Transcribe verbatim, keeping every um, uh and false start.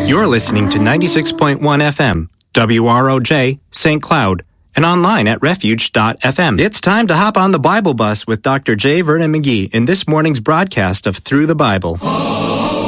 You're listening to ninety-six point one F M, W R O J, Saint Cloud, and online at refuge dot f m. It's time to hop on the Bible bus with Doctor J. Vernon McGee in this morning's broadcast of Through the Bible.